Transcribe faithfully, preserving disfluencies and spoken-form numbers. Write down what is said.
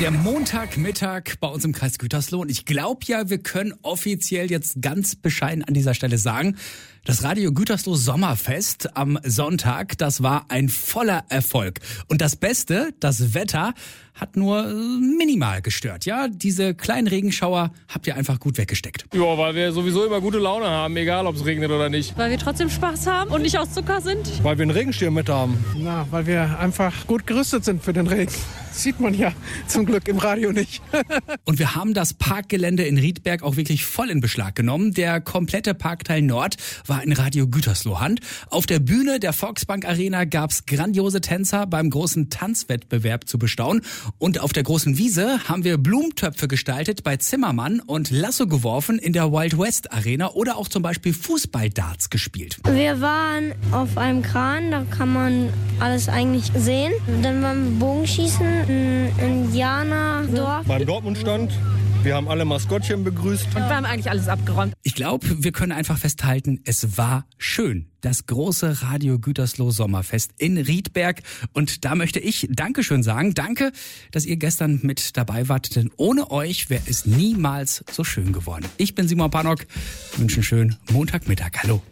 Der Montagmittag bei uns im Kreis Gütersloh. Und ich glaube ja, wir können offiziell jetzt ganz bescheiden an dieser Stelle sagen, das Radio Gütersloh Sommerfest am Sonntag, das war ein voller Erfolg. Und das Beste, das Wetter hat nur minimal gestört. Ja, diese kleinen Regenschauer habt ihr einfach gut weggesteckt. Ja, weil wir sowieso immer gute Laune haben, egal ob es regnet oder nicht. Weil wir trotzdem Spaß haben und nicht aus Zucker sind. Weil wir einen Regenschirm mit haben. Na, weil wir einfach gut gerüstet sind für den Regen. Das sieht man ja zum Glück im Radio nicht. Und wir haben das Parkgelände in Riedberg auch wirklich voll in Beschlag genommen. Der komplette Parkteil Nord war in Radio Gütersloh Hand. Auf der Bühne der Volksbank Arena gab's grandiose Tänzer beim großen Tanzwettbewerb zu bestaunen. Und auf der großen Wiese haben wir Blumentöpfe gestaltet bei Zimmermann und Lasso geworfen in der Wild West Arena oder auch zum Beispiel Fußballdarts gespielt. Wir waren auf einem Kran, da kann man alles eigentlich sehen. Dann waren wir Bogenschießen, ein Indianerdorf. Beim Dortmund-Stand. Wir haben alle Maskottchen begrüßt. Und wir haben eigentlich alles abgeräumt. Ich glaube, wir können einfach festhalten, es war schön. Das große Radio Gütersloh Sommerfest in Riedberg. Und da möchte ich Dankeschön sagen. Danke, dass ihr gestern mit dabei wart, denn ohne euch wäre es niemals so schön geworden. Ich bin Simon Pannock, wünsche einen schönen Montagmittag. Hallo.